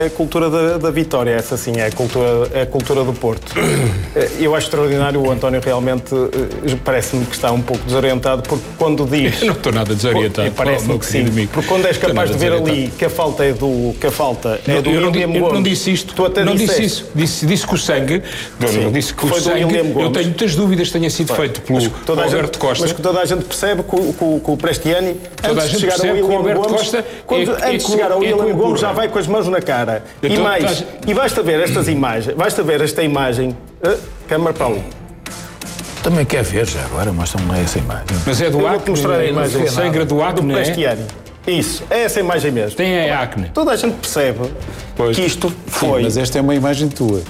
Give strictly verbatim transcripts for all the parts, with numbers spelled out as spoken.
É a cultura da, da vitória, essa sim, é a, cultura, é a cultura do Porto. Eu acho extraordinário, o António realmente parece-me que está um pouco desorientado, porque quando diz... Eu não estou nada desorientado. Parece-me que sim, amigo. Porque quando és capaz de ver ali que a falta é do, que a falta é não, do eu William não, Gomes. Eu não disse isto, tu até não disseste. disse isso, disse, disse que o sangue, não, não disse que foi o sangue, do eu tenho muitas dúvidas que tenha sido Foi. feito pelo Alberto Costa. Mas que toda a gente percebe que o, que, que o Prestiani, toda antes de chegar ao William Gomes, Costa quando, é, antes de é, chegar ao é, William é Gomes já vai com as mãos na cara. E então, mais, estás... e basta ver estas imagens, basta ver esta imagem, uh, câmara para ali. Também quer ver já agora, mostram-me essa imagem. Mas é do acne, mostrar a imagem. O sangue do acne, do Prestiani. É? Isso, é essa imagem mesmo. Tem a acne. Toda a gente percebe pois. que isto foi... Sim, mas esta é uma imagem tua.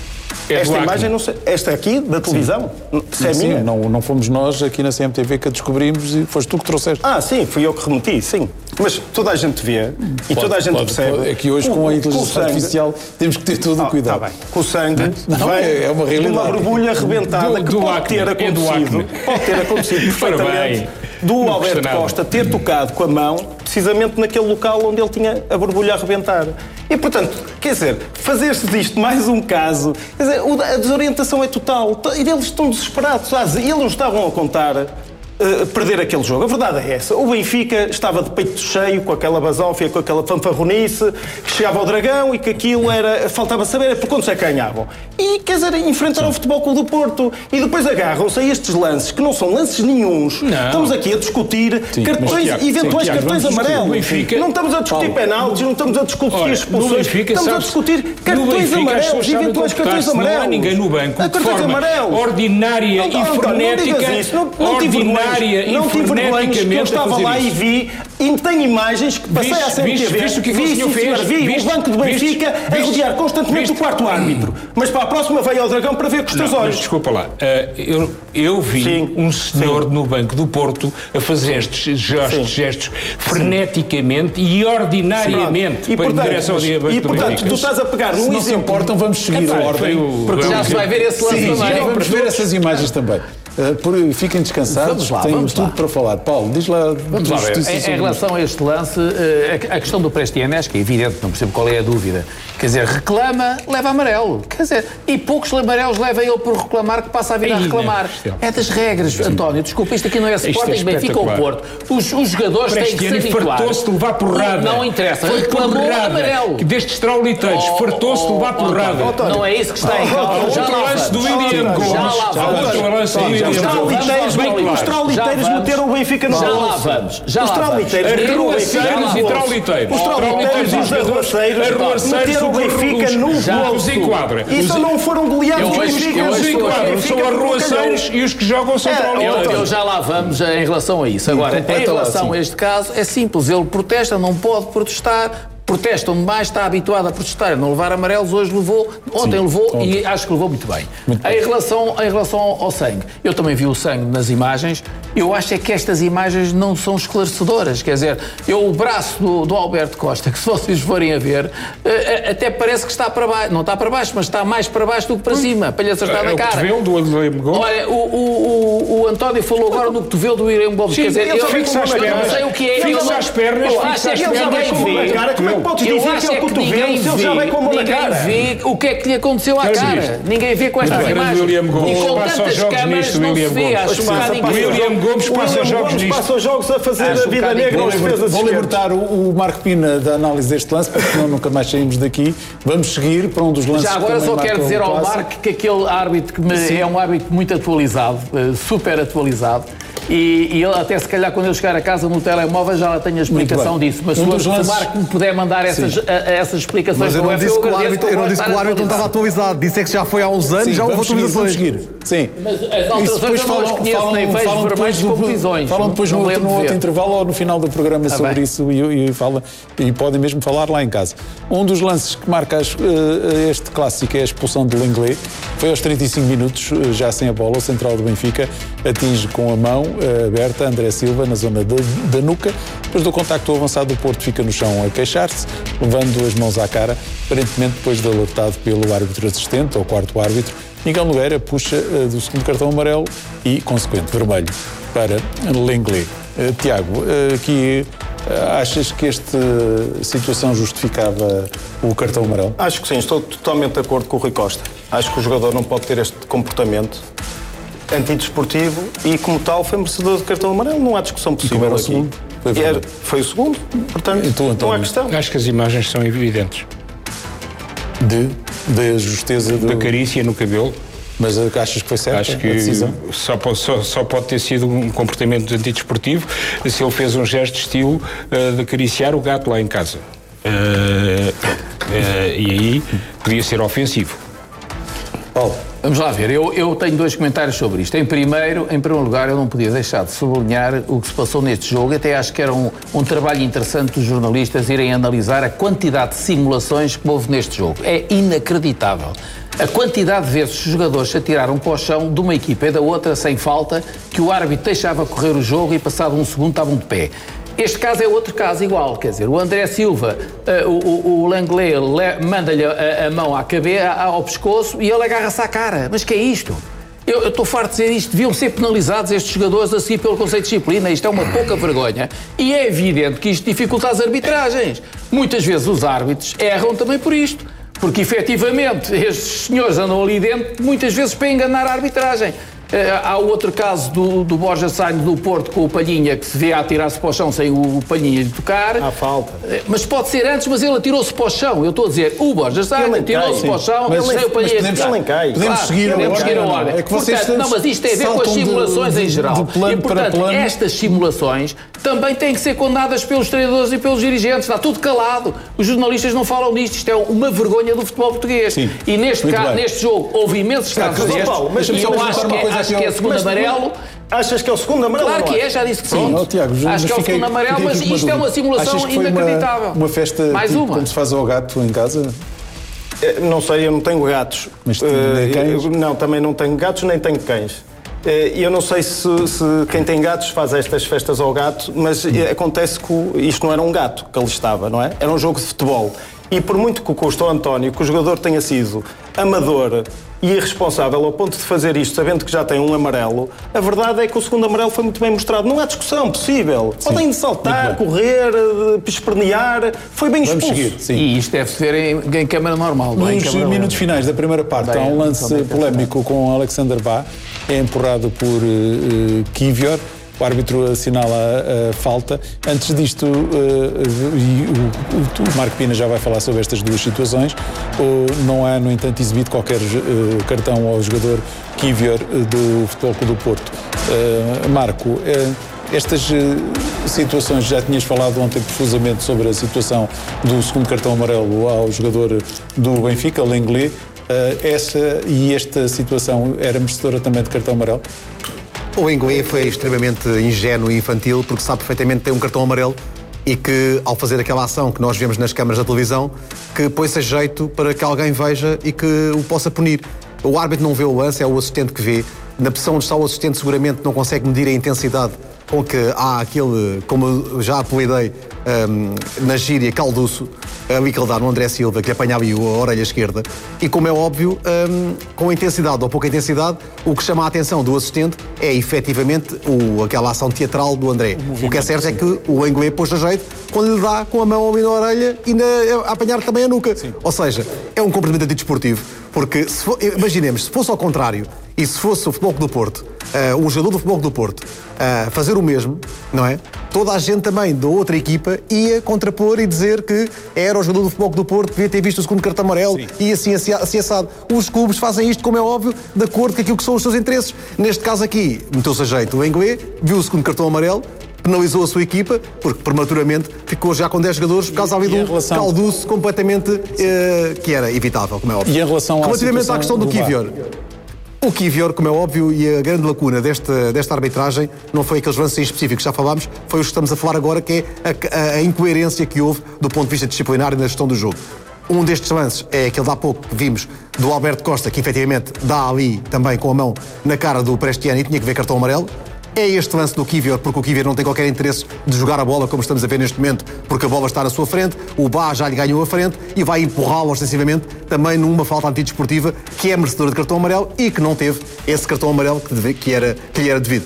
É esta imagem, não sei, esta aqui, da televisão, se é sim, minha? Não, não fomos nós aqui na C M T V que a descobrimos e foste tu que trouxeste. Ah, sim, fui eu que remeti, sim. Mas toda a gente vê e pode, toda a gente pode, percebe. Pode. É que hoje, com, com a inteligência com artificial, temos que ter todo o cuidado. Está bem. Com o sangue, não, vem é uma realidade. Uma borbulha arrebentada do, que do pode, acne, ter acontecido, é pode ter acontecido perfeitamente do Alberto Costa ter tocado com a mão precisamente naquele local onde ele tinha a borbulha a arrebentar. E, portanto, quer dizer, fazer-se disto mais um caso, quer dizer, a desorientação é total. E eles estão desesperados. Eles não estavam a contar uh, perder aquele jogo. A verdade é essa. O Benfica estava de peito cheio, com aquela basófia, com aquela fanfarronice, que chegava ao Dragão e que aquilo era... Faltava saber é por quantos é que ganhavam. E, quer dizer, enfrentaram o Futebol Clube do Porto. E depois agarram-se a estes lances, que não são lances nenhuns. Não. Estamos aqui a discutir sim, cartões, mas, Tiago, eventuais sim, Tiago, cartões amarelos. Benfica, não estamos a discutir penaltis, não estamos a discutir ora, expulsões. Benfica, estamos sabes, a discutir cartões amarelos, eventuais cartões amarelos. Não há ninguém no banco a de forma amarelos. ordinária não, e frenética, não, não, não ordinária não e freneticamente eu estava lá isso. e vi, e tem imagens que passei à C M T V. Viste o que o senhor fez? Vi o banco do Benfica a rodear constantemente o quarto árbitro. Mas para a próxima veio ao Dragão para ver com os teus olhos. Mas desculpa lá, uh, eu, eu vi sim, um senhor sim. no Banco do Porto a fazer estes gestos, gestos freneticamente e ordinariamente e, para portanto, direção ao dia E portanto, tu estás a pegar num exemplo... Se não se importam, vamos seguir a ordem. O... Porque já se vai ver esse lance sim, também. Vamos ver essas imagens também. Uh, por, fiquem descansados, lá, tenho tudo lá. para falar. Paulo, diz lá. Vamos lá ver. Em, em relação a este lance, uh, a, a questão do Prestiani, acho que é evidente, não percebo qual é a dúvida. Quer dizer, reclama, leva amarelo. Quer dizer, e poucos amarelos leva ele por reclamar que passa a vir a reclamar. É das regras, António. Desculpa, isto aqui não é Sporting, Benfica ou Porto. Os, os jogadores têm que se habituar. Fartou-se de levar porrada. Não interessa. Foi reclamou amarelo. Destes trauliteiros, oh, fartou-se de levar porrada. Oh, oh, não é isso que está em causa. Outro lance do William Gomes. Já lá vamos. Outro lance do William Gomes. Os trauliteiros meteram o Benfica no bolso. Já lá vamos. Já os trauliteiros meteram o Benfica no bolso. E trauliteiros. Os trauliteiros e os arruaceiros meteram o Benfica no bolso. Os enquadra. E só não foram goleados do Benfica. Os enquadram são arruaceiros e os que jogam são trauliteiros. Eu já lá vamos em relação a isso. Agora, em relação a este caso, é simples. Ele protesta, não pode protestar. Protestam demais, está habituado a protestar, não levar amarelos, hoje levou, ontem Sim, levou ontem. E acho que levou muito bem. Muito bem. Em, relação, em relação ao sangue, eu também vi o sangue nas imagens, eu acho é que estas imagens não são esclarecedoras, quer dizer, eu, o braço do, do Alberto Costa, que se vocês forem a ver, até parece que está para baixo, não está para baixo, mas está mais para baixo do que para cima, para lhe acertar é, na cara. O cotovelo do William Gomes. Olha, o, o, o, o António falou agora no cotovelo do William Gomes, Sim, quer dizer, ele fixa as pernas, não sei o que é. Fixa as pernas, fixa as pernas. Podes dizer que é o cotovelo se ele já vai com a mão na cara. Ninguém vê o que é que lhe aconteceu à cara. Ninguém vê com estas imagens. William Gomes e com tantas câmaras não se vê. Acho que William Gomes passa os jogos nisto. Passa os jogos a fazer a vida negra aos defesas. Vou libertar o Marco Pina da análise deste lance, porque senão nunca mais saímos daqui. Vamos seguir para um dos lances. Já agora só quero dizer ao Marco que aquele árbitro que me, é um árbitro muito atualizado, super atualizado. E, e ele até se calhar quando eu chegar a casa no telemóvel já lá tenho a explicação disso, mas um se o Marco me puder mandar essas, a, a, essas explicações, mas eu não disse que o árbitro, eu não disse que o árbitro não estava atualizado, disse é que já foi há uns anos. Sim, já houve atualizações. Seguir, sim. Mas as alterações eu não as conheço, falam, nem vejo verbais de competições. Falam depois no, outro, no outro intervalo ou no final do programa ah, sobre bem. isso e, e, fala, e podem mesmo falar lá em casa. Um dos lances que marca as, este clássico é a expulsão de Lenglet. Foi aos trinta e cinco minutos, já sem a bola, o central do Benfica atinge com a mão aberta André Silva na zona da, da nuca. Depois do contacto, o avançado do Porto fica no chão a queixar-se, levando as mãos à cara, aparentemente depois de alertado pelo árbitro assistente, ou quarto árbitro. Miguel Nogueira puxa uh, do segundo cartão amarelo e consequente vermelho para Lenglet. Uh, Tiago, uh, aqui Achas que esta situação justificava o cartão amarelo? Acho que sim, estou totalmente de acordo com o Rui Costa. Acho que o jogador não pode ter este comportamento antidesportivo e, como tal, foi merecedor de cartão amarelo. Não há discussão possível aqui. O segundo? Foi, era, foi o segundo, portanto, então, não há questão. Acho que as imagens são evidentes. De? Da justeza do... Da carícia no cabelo. Mas achas que foi certo Acho que a decisão? Só pode, só, só pode ter sido um comportamento antidesportivo se ele fez um gesto de estilo uh, de acariciar o gato lá em casa. Uh, uh, e aí podia ser ofensivo. Paulo. Vamos lá ver, eu, eu tenho dois comentários sobre isto. Em primeiro, em primeiro lugar, eu não podia deixar de sublinhar o que se passou neste jogo. Até acho que era um, um trabalho interessante dos jornalistas irem analisar a quantidade de simulações que houve neste jogo. É inacreditável. A quantidade de vezes os jogadores se atiraram para o chão de uma equipa e da outra sem falta, que o árbitro deixava correr o jogo e passado um segundo estavam de pé. Este caso é outro caso igual, quer dizer, o André Silva, uh, o, o Langley manda-lhe a, a mão à cabeça, ao pescoço e ele agarra-se à cara. Mas que é isto? Eu estou farto de dizer isto, deviam ser penalizados estes jogadores assim pelo conceito de disciplina, isto é uma pouca vergonha e é evidente que isto dificulta as arbitragens. Muitas vezes os árbitros erram também por isto, porque efetivamente estes senhores andam ali dentro muitas vezes para enganar a arbitragem. Há o outro caso do, do Borja Sainz do Porto com o Palhinha, que se vê a atirar-se para o chão sem o Palhinha lhe tocar. Há falta. Mas pode ser antes, mas ele atirou-se para o chão. Eu estou a dizer, o Borja Sainz atirou-se para o chão, mas, sem o Palhinha lhe tocar. Podemos claro, seguir a podemos seguir a ordem. É que vocês portanto, não, mas isto tem a ver com as simulações de, de, em geral. De plano e, portanto, para plano. estas simulações também têm que ser condenadas pelos treinadores e pelos dirigentes. Está tudo calado. Os jornalistas não falam disto. Isto é uma vergonha do futebol português. Sim, e neste, caso, neste jogo houve imensos casos destes. Mas e eu acho que, acho que é segundo amarelo. Achas que é o segundo amarelo? Claro que é, já disse que pronto. Sim, Tiago, acho que é o segundo amarelo, mas isto é uma simulação inacreditável. Uma, uma festa Mais tipo, uma. como se faz ao gato em casa? Não sei, eu não tenho gatos. Mas uh, cães? Eu, não, também não tenho gatos, nem tenho cães. E eu não sei se, se quem tem gatos faz estas festas ao gato, mas acontece que isto não era um gato que ali estava, não é? Era um jogo de futebol. E por muito que custa ao António que o jogador tenha sido amador e irresponsável ao ponto de fazer isto sabendo que já tem um amarelo, a verdade é que o segundo amarelo foi muito bem mostrado. Não há discussão possível. Sim. Podem saltar, correr, espernear. Foi bem Vamos expulso. Seguir, sim. E isto deve ser em, em câmara normal. Nos em câmara minutos normal. finais da primeira parte bem, há um lance polémico com Alexander Bá. É empurrado por uh, Kivior. O árbitro assinala a, a falta. Antes disto, uh, e o, o Marco Pina já vai falar sobre estas duas situações. Uh, não há, no entanto, exibido qualquer uh, cartão ao jogador Kivior uh, do Futebol Clube do Porto. Uh, Marco, uh, estas uh, situações, já tinhas falado ontem profusamente sobre a situação do segundo cartão amarelo ao jogador do Benfica, Langley. Uh, essa e esta situação era merecedora também de cartão amarelo? O Engué foi extremamente ingênuo e infantil porque sabe perfeitamente que tem um cartão amarelo e que, ao fazer aquela ação que nós vemos nas câmaras da televisão, que põe-se a jeito para que alguém veja e que o possa punir. O árbitro não vê o lance, é o assistente que vê. Na posição onde está o assistente, seguramente não consegue medir a intensidade com que há aquele, como já apelidei um, na gíria, calduço, ali que ele dá no André Silva, que apanha ali a orelha esquerda. E como é óbvio, um, com intensidade ou pouca intensidade, o que chama a atenção do assistente é efetivamente o, aquela ação teatral do André. O, o que é certo sim. é que o Engué pôs a jeito quando lhe dá com a mão ali na orelha e na, a apanhar também a nuca. Sim. Ou seja, é um comportamento antidesportivo. Porque, se for, imaginemos, se fosse ao contrário e se fosse o Futebol Clube do Porto, uh, um jogador do Futebol Clube do Porto, uh, fazer o mesmo, não é? Toda a gente também da outra equipa ia contrapor e dizer que era o jogador do Futebol Clube do Porto que devia ter visto o segundo cartão amarelo Sim. e assim, assim, assim assado. Os clubes fazem isto, como é óbvio, de acordo com aquilo que são os seus interesses. Neste caso aqui, meteu-se a jeito o Engué, viu o segundo cartão amarelo, penalizou a sua equipa, porque prematuramente ficou já com dez jogadores por causa ali de um relação... calduço completamente uh, que era evitável, como é óbvio. E em relação Relativamente à questão do, do Kivior, o Kivior, como é óbvio, e a grande lacuna desta, desta arbitragem não foi aqueles lances específicos que já falámos, foi o que estamos a falar agora, que é a, a, a incoerência que houve do ponto de vista disciplinar e na gestão do jogo. Um destes lances é aquele de há pouco que vimos do Alberto Costa, que efetivamente dá ali também com a mão na cara do Prestiani e tinha que ver cartão amarelo. É este lance do Kivior, porque o Kivior não tem qualquer interesse de jogar a bola, como estamos a ver neste momento, porque a bola está na sua frente, o Bá já lhe ganhou a frente e vai empurrá-lo ostensivamente também numa falta antidesportiva que é merecedora de cartão amarelo e que não teve esse cartão amarelo que, deve, que, era, que lhe era devido.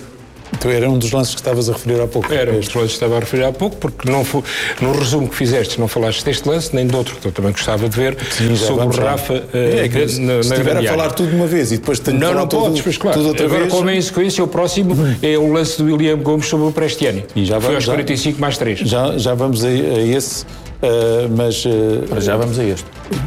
Então era um dos lances que estavas a referir há pouco. Era um dos lances que estava a referir há pouco, porque não foi, no resumo que fizeste não falaste deste lance, nem de outro, que eu também gostava de ver, Sim, sobre o Rafa. Uh, é, que, na, se na estiver a falar tudo de uma vez e depois tenho Não, que não podes, pois claro. tudo outra Agora, vez. como é em sequência, o próximo hum. é o lance do William Gomes sobre o Prestiani. E já foi vamos, aos quarenta e cinco mais três. Já, já vamos a, a esse, uh, mas... Uh, mas já vamos a este.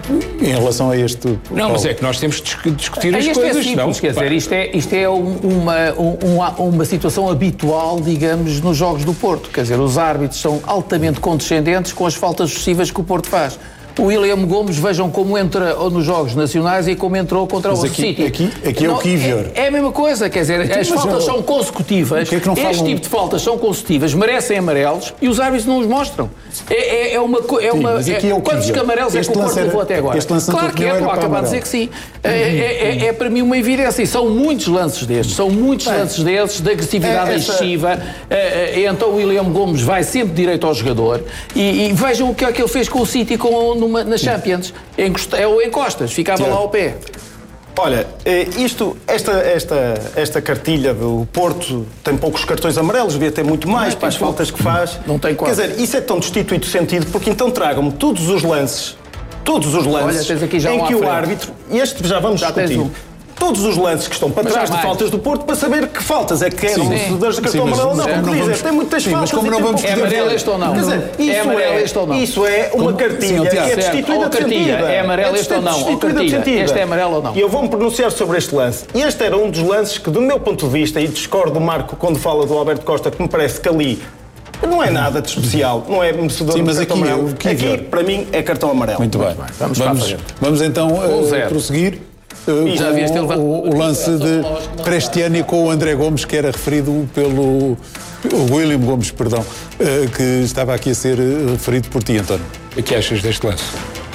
Em relação a este... Não, Paulo. mas é que nós temos de discutir as este coisas. É simples, não, quer dizer, isto é, isto é uma, uma, uma situação habitual, digamos, nos jogos do Porto. Quer dizer, os árbitros são altamente condescendentes com as faltas excessivas que o Porto faz. O William Gomes, vejam como entra nos jogos nacionais e como entrou contra mas o aqui, City. Aqui, aqui é o Kivior. É, é a mesma coisa, quer dizer, as faltas eu, são consecutivas. Que é que não este falam... tipo de faltas são consecutivas, merecem amarelos e os árbitros não os mostram. É, é, é uma... É sim, uma mas aqui é, é o quantos amarelos é que o Porto levou até agora? Claro que é, estou a acabar de dizer que sim. É, é, é, é para mim uma evidência. E são muitos lances destes, são muitos Bem, lances destes, de agressividade é, essa... excessiva. É, é, então o William Gomes vai sempre direito ao jogador. E, e vejam o que é que ele fez com o City com, numa, na Champions. É o encostas, ficava lá ao pé. Olha, isto, esta, esta, esta cartilha do Porto tem poucos cartões amarelos, devia ter muito mais para as faltas que faz. Não tem quase. Quer dizer, isso é tão destituído de sentido, porque então tragam-me todos os lances, todos os lances Olha, aqui já em um que o árbitro, e este já vamos já discutir, todos os lances que estão para mas trás de mais. faltas do Porto para saber que faltas é que eram das de cartão amarelo ou não, como dizem, tem muitas sim, faltas. Mas como não vamos é amarelo este ou não? Quer dizer, isso é amarelo é, este ou não? Isso é uma como, cartilha sim, que é destituída de sentido. É amarelo este ou não? Este é amarelo ou não? E eu vou-me pronunciar sobre este lance. E este era um dos lances que, do meu ponto de vista, e discordo do Marco quando fala do Alberto Costa, que me parece que ali não é nada de especial, não é merecedor Sim, de mas cartão aqui, amarelo. Aqui, aqui, para mim, é cartão amarelo. Muito bem. Vamos, vamos, vamos então uh, prosseguir. Uh, já o, o, o lance de Prestiani com o André Gomes, que era referido pelo, pelo William Gomes, perdão, uh, que estava aqui a ser referido por ti, António. O que achas deste lance?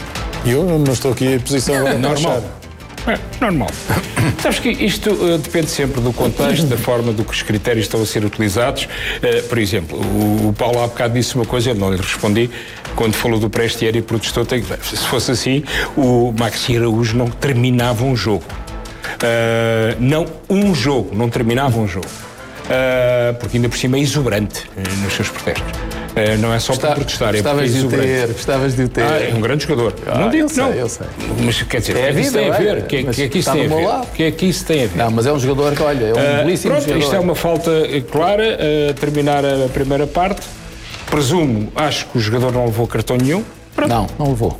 Eu não estou aqui em posição a normal. É, normal. Sabes que isto uh, depende sempre do contexto, da forma do que os critérios estão a ser utilizados. Uh, por exemplo, o, o Paulo há bocado disse uma coisa, eu não lhe respondi, quando falou do Prestiani e protestou, tem, se fosse assim, o Maxi Araújo não terminava um jogo. Uh, não um jogo, não terminava um jogo. Uh, porque ainda por cima é exuberante uh, nos seus protestos. Uh, não é só Está, para protestar, é porque é de exuberante. ter, gostavas de o ter. Ah, é um grande jogador. Ah, não digo eu que não. sei, eu sei. Mas quer dizer, o é que é que isso tem a ver? O que é que, é que isso tem a ver? O que é que isso tem a ver? Não, mas é um jogador que, olha, é um uh, belíssimo pronto, jogador. Isto é uma falta clara a uh, terminar a primeira parte. Presumo, acho que o jogador não levou cartão nenhum. Pronto. Não, não levou.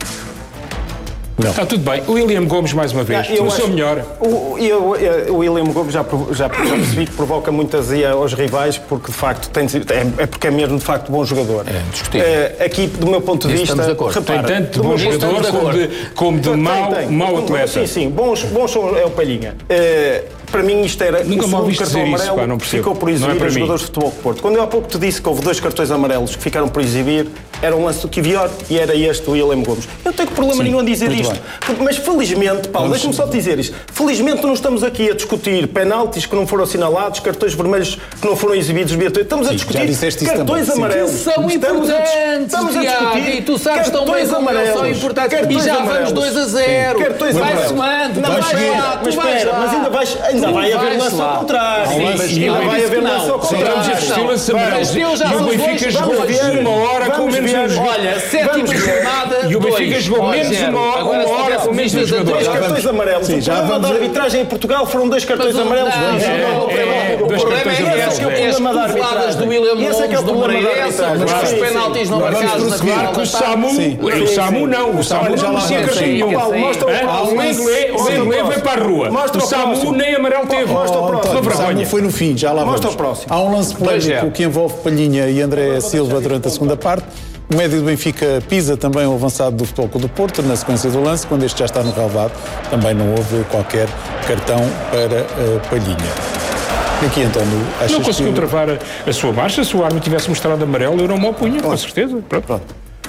Não. Está tudo bem. O William Gomes, mais uma vez, o seu melhor. O, eu, eu, o William Gomes já, já, já percebi que provoca muita azia aos rivais, porque de facto tem, é, é porque é mesmo de facto bom jogador. É discutível. É, aqui, do meu ponto de Isso vista, repara, tem tanto de bom jogador de como de, como de tem, mau, tem. mau atleta. Sim, sim, bons, bons são, é o Palhinha. É, para mim isto era Nunca o segundo cartão amarelo isso, pá, não ficou por exibir é os jogadores de futebol de Porto. Quando eu há pouco te disse que houve dois cartões amarelos que ficaram por exibir, era um lance do Kivior e era este o William Gomes. Eu não tenho problema sim, nenhum a dizer isto. Bem. Mas felizmente, Paulo, deixa-me só te dizer isto. Felizmente não estamos aqui a discutir penaltis que não foram assinalados, cartões vermelhos que não foram exibidos. Estamos a discutir cartões amarelos. Que são importantes, estamos a discutir. E tu sabes tão bem como eles são importantes. E já vamos dois a zero. Vai somando, não vais lá, tu vais lá. Mas ainda, vais, ainda vai haver lance ao contrário. Ainda vai haver lance ao contrário. Vamos assistir o lance amarelo. E o Benfica jogou uma hora com menos um jogador. Olha, sétima jornada. E o Benfica jogou menos uma hora com menos um jogador. Dois cartões amarelos. O problema da arbitragem em Portugal foram dois cartões amarelos. O problema é esse. É as cotovelas do William Gomes do Moreirense, os penaltis não marcados na final. O Samu, o Samu não. O Samu não merecia cartão nenhum. O Lenglet veio para a rua. O Samu nem amarelo teve. O Samu foi no fim, já lá vamos. Mostra o próximo. Há um lance polémico que envolve Palhinha e André Silva durante a segunda parte. O médio do Benfica pisa também o avançado do Futebol Clube do Porto na sequência do lance, quando este já está no relvado. Também não houve qualquer cartão para uh, Palhinha. Aqui, António, achas não conseguiu que... travar a, a sua marcha. Se o árbitro tivesse mostrado amarelo, eu não me opunha, com certeza. Pronto. Pronto.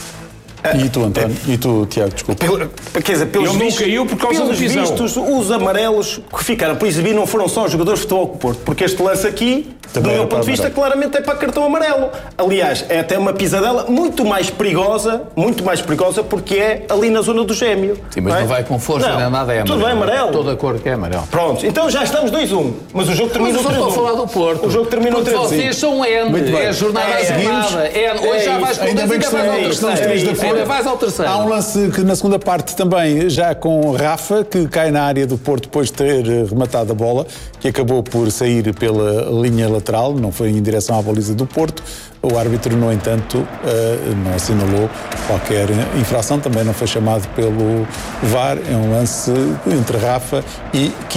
E tu, António? E tu, Tiago, desculpa. Pelo, quer dizer, pelos Ele não vistos, caiu por causa do pisão. Vistos, os amarelos que ficaram por exibir não foram só os jogadores de futebol do Porto, porque este lance aqui Do meu ponto de vista, claramente é para cartão amarelo. Aliás, é até uma pisadela muito mais perigosa, muito mais perigosa, porque é ali na zona do Gêmeo. Sim, mas não, é? não vai com força, não é nada, é amarelo. Tudo bem amarelo. Toda a cor que é amarelo. Pronto, então já estamos dois a um. Mas o jogo terminou três a um. Mas eu estou a falar do Porto. O jogo terminou três a um. Vocês são N, é jornada a jornada. Hoje já vais com o ainda vais ao terceiro. Ainda vais ao terceiro. Há um lance que na segunda parte também, já com Rafa, que cai na área do Porto depois de ter rematado a bola, que acabou por sair pela linha lateral, não foi em direção à baliza do Porto. O árbitro, no entanto, não assinalou qualquer infração, também não foi chamado pelo V A R. É um lance entre Rafa e